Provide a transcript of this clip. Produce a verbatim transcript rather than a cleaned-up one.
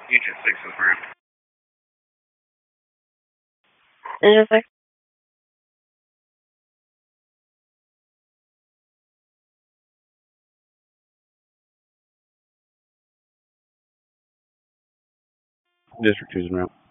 Agent six is route. Agent six. District two's en route.